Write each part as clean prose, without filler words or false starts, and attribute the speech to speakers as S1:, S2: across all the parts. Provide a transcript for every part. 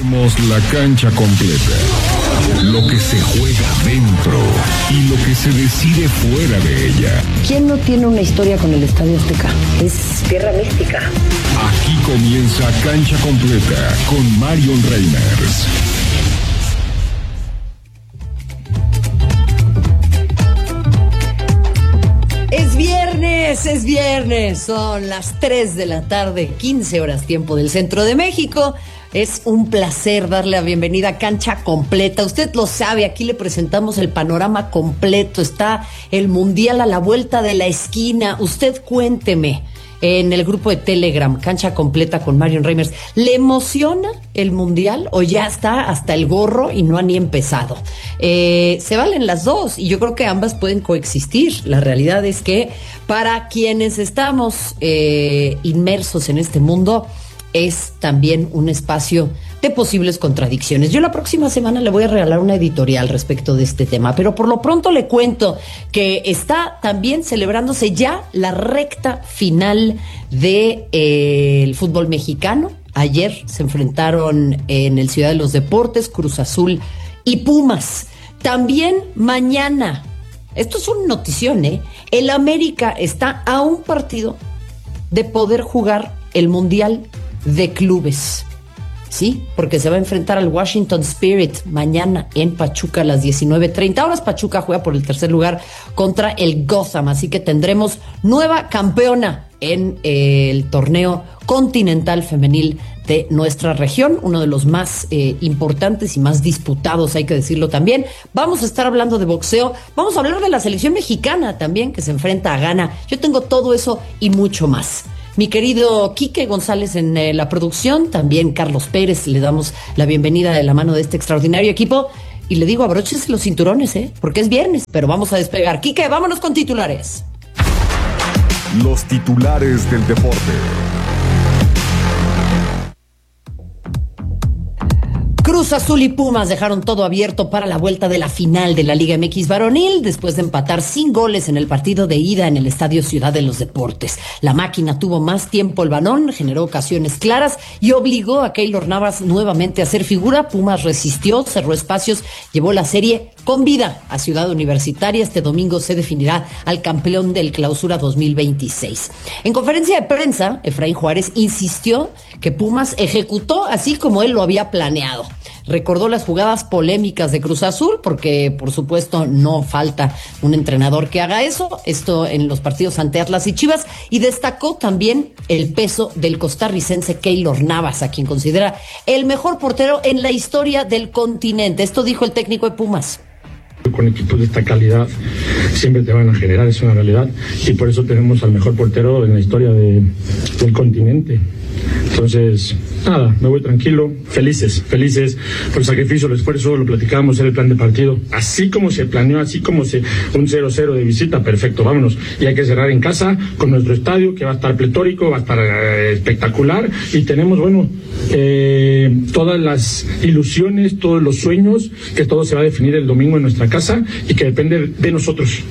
S1: Somos la cancha completa. Lo que se juega dentro y lo que se decide fuera de ella.
S2: ¿Quién no tiene una historia con el Estadio Azteca? Es tierra mística.
S1: Aquí comienza Cancha Completa con Marion Reimers.
S2: Es viernes, son las 3 de la tarde, 15 horas tiempo del centro de México. Es un placer darle la bienvenida a Cancha Completa. Usted lo sabe, aquí le presentamos el panorama completo. Está el Mundial a la vuelta de la esquina. Usted cuénteme en el grupo de Telegram, Cancha Completa con Marion Reimers. ¿Le emociona el Mundial o ya está hasta el gorro y no ha ni empezado? Se valen las dos y yo creo que ambas pueden coexistir. La realidad es que para quienes estamos inmersos en este mundo, es también un espacio de posibles contradicciones. Yo la próxima semana le voy a regalar una editorial respecto de este tema, pero por lo pronto le cuento que está también celebrándose ya la recta final del fútbol mexicano. Ayer se enfrentaron en el Ciudad de los Deportes Cruz Azul y Pumas. También mañana, esto es una notición, el América está a un partido de poder jugar el Mundial de Clubes. Sí, porque se va a enfrentar al Washington Spirit mañana en Pachuca a las 19:30 horas. Pachuca juega por el tercer lugar contra el Gotham, así que tendremos nueva campeona en el torneo continental femenil de nuestra región, uno de los más importantes y más disputados, hay que decirlo también. Vamos a estar hablando de boxeo, vamos a hablar de la selección mexicana también, que se enfrenta a Ghana. Yo tengo todo eso y mucho más. Mi querido Quique González en la producción, también Carlos Pérez, le damos la bienvenida de la mano de este extraordinario equipo. Y le digo, abróchense los cinturones, porque es viernes, pero vamos a despegar. Quique, vámonos con titulares.
S1: Los titulares del deporte.
S2: Cruz Azul y Pumas dejaron todo abierto para la vuelta de la final de la Liga MX varonil después de empatar sin goles en el partido de ida en el Estadio Ciudad de los Deportes. La máquina tuvo más tiempo el balón, generó ocasiones claras y obligó a Keylor Navas nuevamente a hacer figura. Pumas resistió, cerró espacios, llevó la serie con vida a Ciudad Universitaria. Este domingo se definirá al campeón del Clausura 2026. En conferencia de prensa, Efraín Juárez insistió que Pumas ejecutó así como él lo había planeado. Recordó las jugadas polémicas de Cruz Azul, porque por supuesto no falta un entrenador que haga eso, esto en los partidos ante Atlas y Chivas, y destacó también el peso del costarricense Keylor Navas, a quien considera el mejor portero en la historia del continente. Esto dijo el técnico de Pumas.
S3: Con equipos de esta calidad siempre te van a generar, es una realidad, y por eso tenemos al mejor portero en la historia del continente. Entonces, nada, me voy tranquilo, felices por el sacrificio, el esfuerzo, lo platicábamos, era el plan de partido, así como se planeó, así como un 0-0 de visita, perfecto, vámonos, y hay que cerrar en casa con nuestro estadio, que va a estar pletórico, va a estar espectacular, y tenemos, todas las ilusiones, todos los sueños, que todo se va a definir el domingo en nuestra casa, y que depende de nosotros.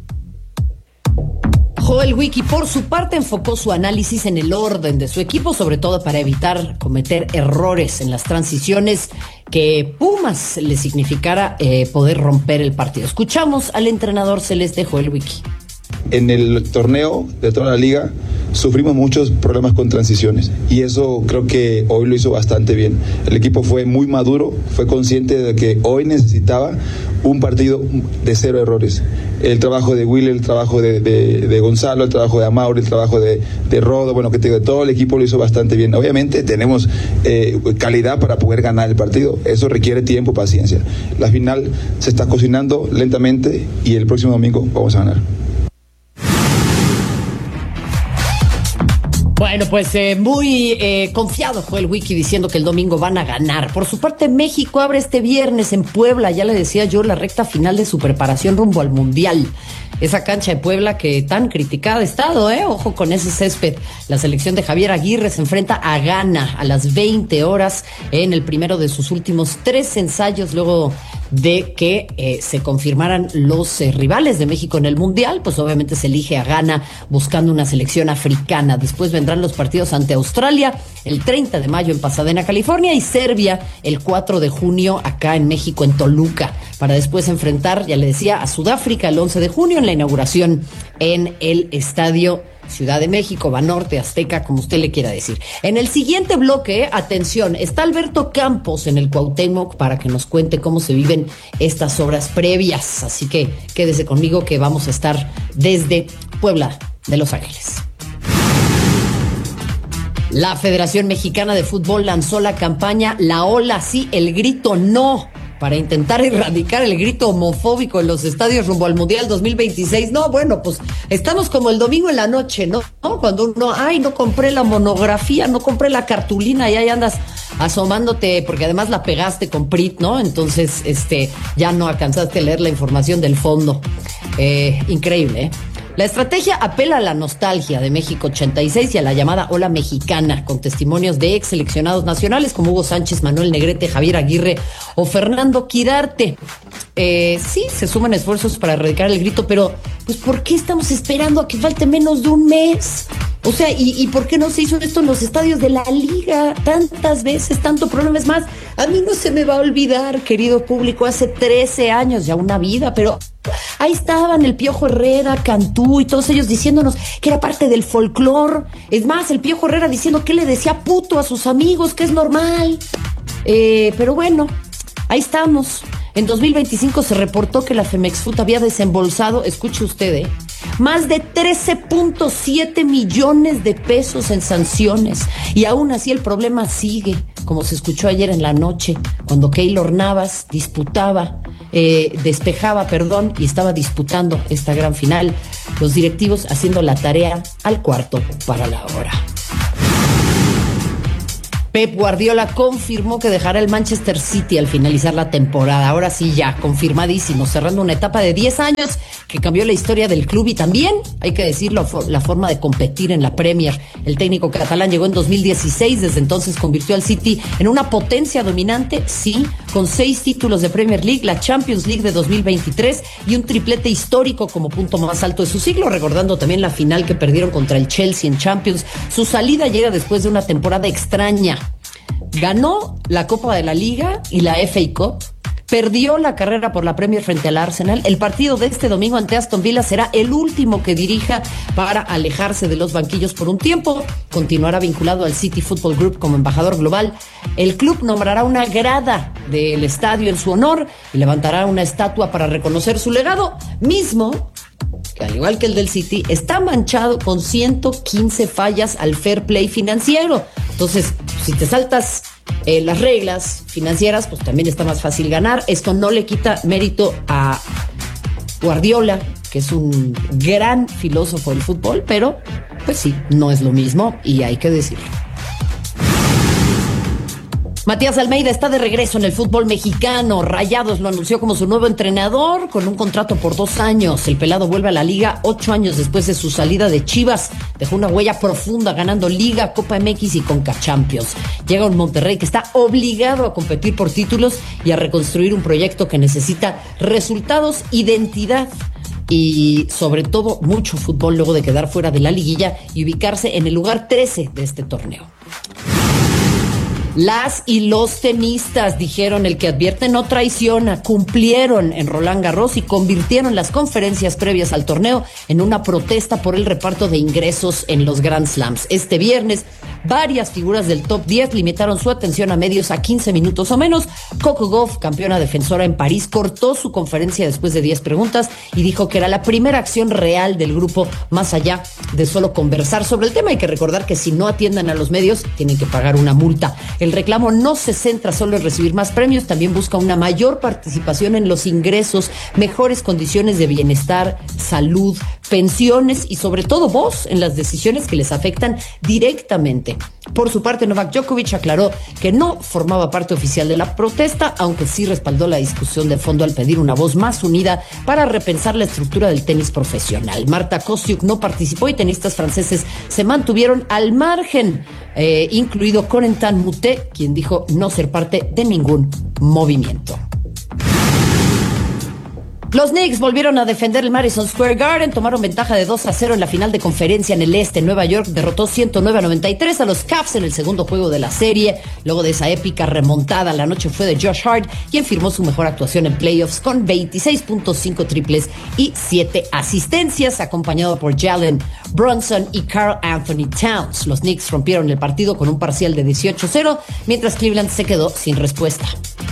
S2: Joel Wiki, por su parte, enfocó su análisis en el orden de su equipo, sobre todo para evitar cometer errores en las transiciones que Pumas le significara poder romper el partido. Escuchamos al entrenador celeste Joel Wiki.
S4: En el torneo de toda la liga sufrimos muchos problemas con transiciones y eso creo que hoy lo hizo bastante bien. El equipo fue muy maduro, fue consciente de que hoy necesitaba un partido de 0 errores. El trabajo de Will, el trabajo de Gonzalo, el trabajo de Amauri, el trabajo de Rodo, todo el equipo lo hizo bastante bien. Obviamente tenemos calidad para poder ganar el partido, eso requiere tiempo, paciencia. La final se está cocinando lentamente y el próximo domingo vamos a ganar.
S2: Bueno, pues muy confiado fue el Wiki diciendo que el domingo van a ganar. Por su parte, México abre este viernes en Puebla, ya le decía yo, la recta final de su preparación rumbo al Mundial. Esa cancha de Puebla que tan criticada ha estado, ojo con ese césped. La selección de Javier Aguirre se enfrenta a Ghana a las 20 horas en el primero de sus últimos 3 ensayos luego de que se confirmaran los rivales de México en el Mundial. Pues obviamente se elige a Ghana buscando una selección africana. Después vendrán los partidos ante Australia el 30 de mayo en Pasadena, California, y Serbia el 4 de junio acá en México, en Toluca, para después enfrentar, ya le decía, a Sudáfrica el 11 de junio en la inauguración en el Estadio Ciudad de México, Banorte, Azteca, como usted le quiera decir. En el siguiente bloque, atención, está Alberto Campos en el Cuauhtémoc para que nos cuente cómo se viven estas obras previas. Así que quédese conmigo que vamos a estar desde Puebla de Los Ángeles. La Federación Mexicana de Fútbol lanzó la campaña La Ola Sí, el grito no, para intentar erradicar el grito homofóbico en los estadios rumbo al Mundial 2026. No, bueno, pues estamos como el domingo en la noche, ¿no? Cuando uno, no compré la monografía, no compré la cartulina, y ahí andas asomándote, porque además la pegaste con PRIT, ¿no? Entonces, ya no alcanzaste a leer la información del fondo. Increíble, ¿eh? La estrategia apela a la nostalgia de México 86 y a la llamada ola mexicana, con testimonios de ex seleccionados nacionales como Hugo Sánchez, Manuel Negrete, Javier Aguirre o Fernando Quirarte. Sí, se suman esfuerzos para erradicar el grito, pero pues ¿por qué estamos esperando a que falte menos de un mes? O sea, ¿y por qué no se hizo esto en los estadios de la Liga? Tantas veces, tanto problema. Es más, a mí no se me va a olvidar, querido público, hace 13 años, ya una vida, pero ahí estaban el Piojo Herrera, Cantú y todos ellos diciéndonos que era parte del folclore. Es más, el Piojo Herrera diciendo que le decía puto a sus amigos, que es normal. Pero bueno, ahí estamos. En 2025 se reportó que la Femex-Foot había desembolsado, escuche usted, más de 13.7 millones de pesos en sanciones. Y aún así el problema sigue, como se escuchó ayer en la noche, cuando Keylor Navas despejaba, y estaba disputando esta gran final. Los directivos haciendo la tarea al cuarto para la hora. Pep Guardiola confirmó que dejará el Manchester City al finalizar la temporada. Ahora sí, ya confirmadísimo, cerrando una etapa de 10 años que cambió la historia del club y también, hay que decirlo, la forma de competir en la Premier. El técnico catalán llegó en 2016, desde entonces convirtió al City en una potencia dominante, sí, con 6 títulos de Premier League, la Champions League de 2023 y un triplete histórico como punto más alto de su siglo, recordando también la final que perdieron contra el Chelsea en Champions. Su salida llega después de una temporada extraña. Ganó la Copa de la Liga y la FA Cup, perdió la carrera por la Premier frente al Arsenal. El partido de este domingo ante Aston Villa será el último que dirija para alejarse de los banquillos por un tiempo. Continuará vinculado al City Football Group como embajador global. El club nombrará una grada del estadio en su honor y levantará una estatua para reconocer su legado, mismo que, al igual que el del City, está manchado con 115 fallas al fair play financiero. Entonces, si te saltas las reglas financieras, pues también está más fácil ganar. Esto no le quita mérito a Guardiola, que es un gran filósofo del fútbol, pero pues sí, no es lo mismo y hay que decirlo. Matías Almeida está de regreso en el fútbol mexicano. Rayados lo anunció como su nuevo entrenador con un contrato por 2 años. El pelado vuelve a la liga 8 años después de su salida de Chivas. Dejó una huella profunda ganando Liga, Copa MX y Conca Champions. Llega un Monterrey que está obligado a competir por títulos y a reconstruir un proyecto que necesita resultados, identidad y sobre todo mucho fútbol luego de quedar fuera de la liguilla y ubicarse en el lugar 13 de este torneo. Las y los tenistas dijeron: el que advierte no traiciona. Cumplieron en Roland Garros y convirtieron las conferencias previas al torneo en una protesta por el reparto de ingresos en los Grand Slams. Este viernes, varias figuras del top 10 limitaron su atención a medios a 15 minutos o menos. Coco Gauff, campeona defensora en París, cortó su conferencia después de 10 preguntas y dijo que era la primera acción real del grupo, más allá de solo conversar sobre el tema. Hay que recordar que si no atienden a los medios, tienen que pagar una multa. El reclamo no se centra solo en recibir más premios, también busca una mayor participación en los ingresos, mejores condiciones de bienestar, salud, pensiones y sobre todo voz en las decisiones que les afectan directamente. Por su parte, Novak Djokovic aclaró que no formaba parte oficial de la protesta, aunque sí respaldó la discusión de fondo al pedir una voz más unida para repensar la estructura del tenis profesional. Marta Kostyuk no participó y tenistas franceses se mantuvieron al margen, incluido Corentin Moutet, quien dijo no ser parte de ningún movimiento. Los Knicks volvieron a defender el Madison Square Garden, tomaron ventaja de 2-0 en la final de conferencia en el este. Nueva York derrotó 109-93 a los Cavs en el segundo juego de la serie. Luego de esa épica remontada, la noche fue de Josh Hart, quien firmó su mejor actuación en playoffs con 26.5 triples y 7 asistencias, acompañado por Jalen Brunson y Karl Anthony Towns. Los Knicks rompieron el partido con un parcial de 18-0, mientras Cleveland se quedó sin respuesta.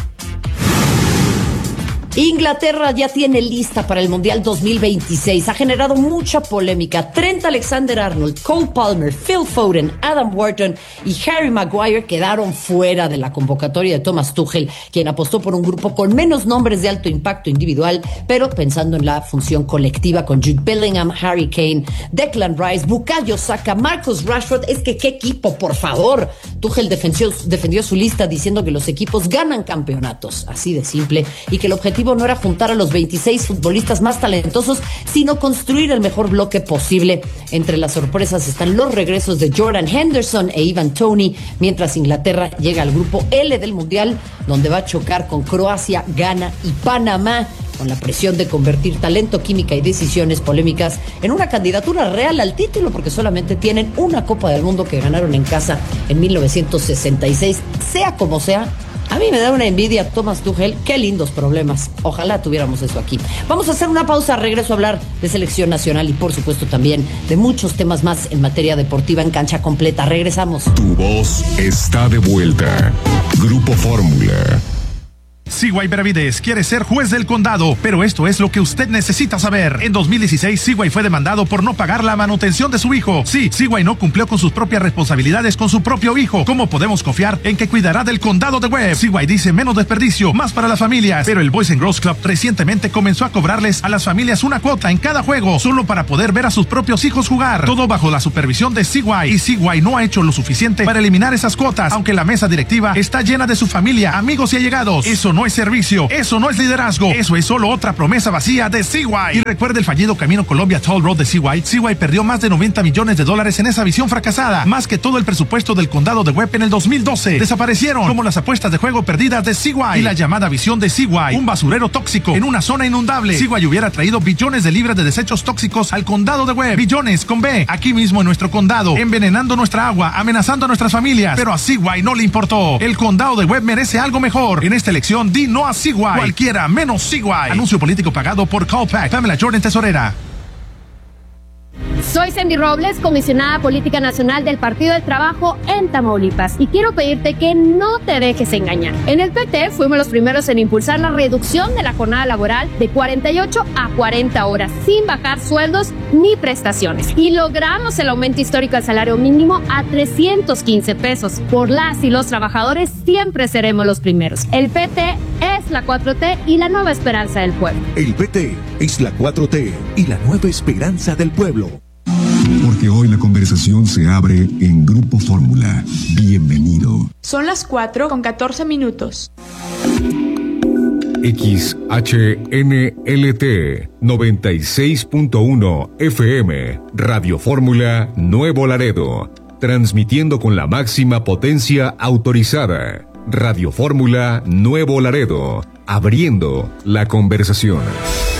S2: Inglaterra ya tiene lista para el Mundial 2026. Ha generado mucha polémica. Trent Alexander-Arnold, Cole Palmer, Phil Foden, Adam Wharton y Harry Maguire quedaron fuera de la convocatoria de Thomas Tuchel, quien apostó por un grupo con menos nombres de alto impacto individual, pero pensando en la función colectiva con Jude Bellingham, Harry Kane, Declan Rice, Bukayo Saka, Marcus Rashford. Es que qué equipo, por favor. Tuchel defendió su lista diciendo que los equipos ganan campeonatos, así de simple, y que el objetivo no era juntar a los 26 futbolistas más talentosos, sino construir el mejor bloque posible. Entre las sorpresas están los regresos de Jordan Henderson e Ivan Toney, mientras Inglaterra llega al grupo L del Mundial, donde va a chocar con Croacia, Ghana y Panamá, con la presión de convertir talento, química y decisiones polémicas en una candidatura real al título, porque solamente tienen una Copa del Mundo que ganaron en casa en 1966. Sea como sea, a mí me da una envidia Thomas Tuchel. Qué lindos problemas. Ojalá tuviéramos eso aquí. Vamos a hacer una pausa. Regreso a hablar de selección nacional y, por supuesto, también de muchos temas más en materia deportiva en Cancha Completa. Regresamos.
S1: Tu voz está de vuelta. Grupo Fórmula.
S5: Seaway Benavides quiere ser juez del condado, pero esto es lo que usted necesita saber. En 2016, Seaway fue demandado por no pagar la manutención de su hijo. Sí, Seaway no cumplió con sus propias responsabilidades con su propio hijo. ¿Cómo podemos confiar en que cuidará del condado de Webb? Seaway dice menos desperdicio, más para las familias. Pero el Boys and Girls Club recientemente comenzó a cobrarles a las familias una cuota en cada juego, solo para poder ver a sus propios hijos jugar. Todo bajo la supervisión de Seaway. Y Seaway no ha hecho lo suficiente para eliminar esas cuotas, aunque la mesa directiva está llena de su familia, amigos y allegados. Eso no es servicio, eso no es liderazgo, eso es solo otra promesa vacía de Seaway. Y recuerde el fallido Camino Colombia Toll Road de Seaway. Seaway perdió más de $90 millones en esa visión fracasada, más que todo el presupuesto del condado de Webb en el 2012. Desaparecieron como las apuestas de juego perdidas de Seaway y la llamada visión de Seaway, un basurero tóxico en una zona inundable. Seaway hubiera traído billones de libras de desechos tóxicos al condado de Webb, billones con B, aquí mismo en nuestro condado, envenenando nuestra agua, amenazando a nuestras familias, pero a Seaway no le importó. El condado de Webb merece algo mejor. En esta elección, di no a Seaway. Cualquiera menos Seaway. Anuncio político pagado por Callpack. Pamela Jordan, tesorera.
S6: Soy Sandy Robles, comisionada política nacional del Partido del Trabajo en Tamaulipas, y quiero pedirte que no te dejes engañar. En el PT fuimos los primeros en impulsar la reducción de la jornada laboral de 48 a 40 horas, sin bajar sueldos ni prestaciones. Y logramos el aumento histórico al salario mínimo a 315 pesos. Por las y los trabajadores siempre seremos los primeros. El PT es la 4T y la nueva esperanza del pueblo.
S7: El PT es la 4T y la nueva esperanza del pueblo.
S1: Porque hoy la conversación se abre en Grupo Fórmula. Bienvenido.
S8: Son las 4:14.
S1: XHNLT 96.1 FM. Radio Fórmula Nuevo Laredo. Transmitiendo con la máxima potencia autorizada. Radio Fórmula Nuevo Laredo. Abriendo la conversación.